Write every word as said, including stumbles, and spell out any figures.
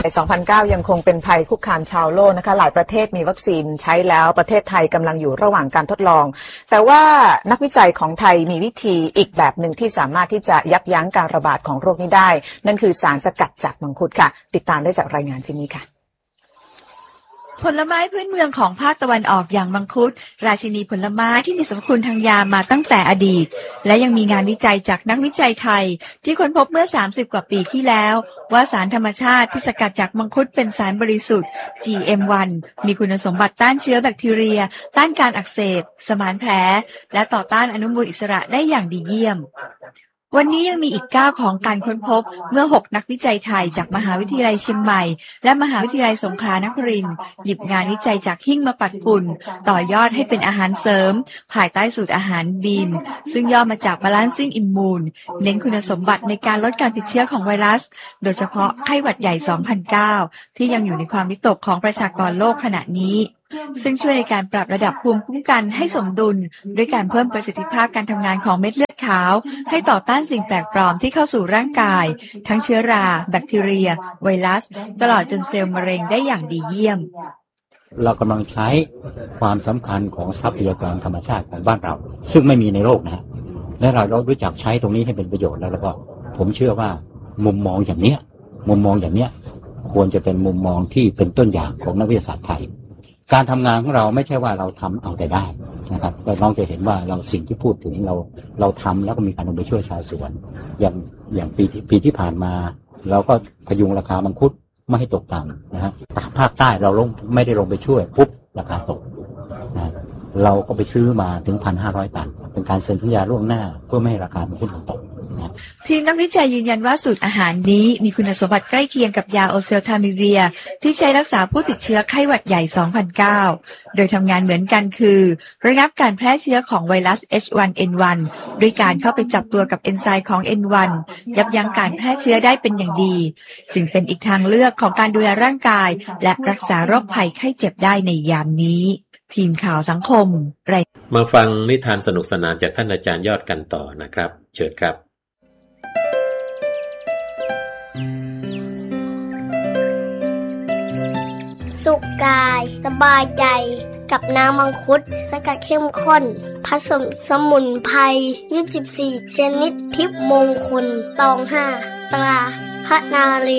สองพันเก้า ยังคงเป็นภัยคุกคามชาวโลกนะคะหลายประเทศมีวัคซีนใช้แล้วประเทศไทยกำลังอยู่ระหว่างการทดลองแต่ว่านักวิจัยของไทยมีวิธีอีกแบบหนึ่งที่สามารถที่จะยับยั้งการระบาดของโรคนี้ได้นั่นคือสารสกัดจากมังคุดค่ะติดตามได้จากรายงานชิ้นนี้ค่ะผลไม้พื้นเมืองของภาคตะวันออกอย่างมังคุดราชินีผลไม้ที่มีสรรพคุณทางยามาตั้งแต่อดีตและยังมีงานวิจัยจากนักวิจัยไทยที่ค้นพบเมื่อสามสิบกว่าปีที่แล้วว่าสารธรรมชาติที่สกัดจากมังคุดเป็นสารบริสุทธิ์ จี เอ็ม วัน มีคุณสมบัติต้านเชื้อแบคทีเรียต้านการอักเสบสมานแผลและต่อต้านอนุมูลอิสระได้อย่างดีเยี่ยมวันนี้ยังมีอีกก้าวของการค้นพบเมื่อหกนักวิจัยไทยจากมหาวิทยาลัยเชียงใหม่และมหาวิทยาลัยสงขลานครินทร์หยิบงานวิจัยจากหิ้งมาปัดฝุ่นต่อยอดให้เป็นอาหารเสริมภายใต้สูตรอาหารบีมซึ่งย่อมาจาก Balancing Immune เน้นคุณสมบัติในการลดการติดเชื้อของไวรัสโดยเฉพาะไข้หวัดใหญ่ สองพันเก้า ที่ยังอยู่ในความวิตกของประชากรโลกขณะนี้ซึ่งช่วยในการปรับระดับภูมิคุ้มกันให้สมดุลด้วยการเพิ่มประสิทธิภาพการทำงานของเม็ดเลือดขาวให้ต่อต้านสิ่งแปลกปลอมที่เข้าสู่ร่างกายทั้งเชื้อราแบคทีเรียไวรัสตลอดจนเซลล์มะเร็งได้อย่างดีเยี่ยมเรากำลังใช้ความสำคัญของทรัพยากรธรรมชาติของบ้านเราซึ่งไม่มีในโลกนะและเราเรารู้จักใช้ตรงนี้ให้เป็นประโยชน์แล้วแล้วก็ผมเชื่อว่ามุมมองอย่างเนี้ยมุมมองอย่างเนี้ยควรจะเป็นมุมมองที่เป็นต้นอย่างของนักวิทยาศาสตร์ไทยการทำงานของเราไม่ใช่ว่าเราทำเอาแต่ได้นะครับแต่น้องจะเห็นว่าเราสิ่งที่พูดถึงเราเราทำแล้วก็มีการลงไปช่วยชาวสวนอย่างอย่างปีที่ปีที่ผ่านมาเราก็พยุงราคามังคุดไม่ให้ตกต่ำนะฮะภาคใต้เราลงไม่ได้ลงไปช่วยปุ๊บราคาตกนะเราก็ไปซื้อมาถึง หนึ่งพันห้าร้อย ตันเป็นการเซ็นสัญญาล่วงหน้าเพื่อไม่ให้ราคามังคุดตกทีมนักวิจัยยืนยันว่าสูตรอาหารนี้มีคุณสมบัติใกล้เคียงกับยาโอเซลทามิเวียที่ใช้รักษาผู้ติดเชื้อไข้หวัดใหญ่ สองพันเก้า โดยทำงานเหมือนกันคือระงับการแพร่เชื้อของไวรัส เอช วัน เอ็น วัน ด้วยการเข้าไปจับตัวกับเอนไซม์ของ เอ็น วัน ยับยั้งการแพร่เชื้อได้เป็นอย่างดีจึงเป็นอีกทางเลือกของการดูแลร่างกายและรักษาโรคภัยไข้เจ็บได้ในยามนี้ทีมข่าวสังคมรายมาฟังนิทานสนุกสนานจากท่านอาจารย์ยอดกันต่อนะครับเชิญครับสุขกายสบายใจกับน้ำมังคุดสกัดเข้มข้นผสมสมุนไพรยี่สิบสี่ชนิดทิพย์มงคลตองห้าตราพระนารี